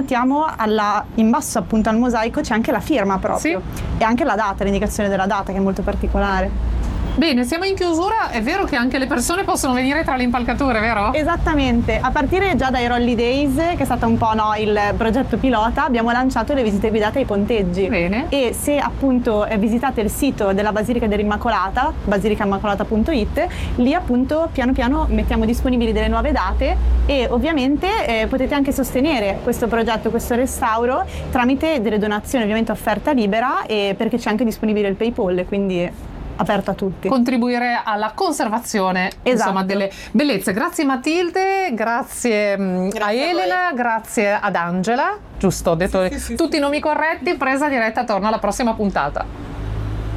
notiamo in basso appunto al mosaico c'è anche la firma proprio, e anche la data, l'indicazione della data, che è molto particolare. Bene, siamo in chiusura, è vero che anche le persone possono venire tra le impalcature, vero? Esattamente, a partire già dai Rolly Days, che è stato un po' il progetto pilota, abbiamo lanciato le visite guidate ai ponteggi. Bene. E se appunto visitate il sito della Basilica dell'Immacolata, basilicaimmacolata.it, lì appunto piano piano mettiamo disponibili delle nuove date, e ovviamente potete anche sostenere questo progetto, questo restauro, tramite delle donazioni, ovviamente offerta libera, e perché c'è anche disponibile il PayPal, quindi aperto a tutti. Contribuire alla conservazione, insomma, delle bellezze. Grazie Matilde, grazie a Elena, grazie ad Angela, giusto? Ho detto tutti i nomi corretti. Presa diretta, torno alla prossima puntata.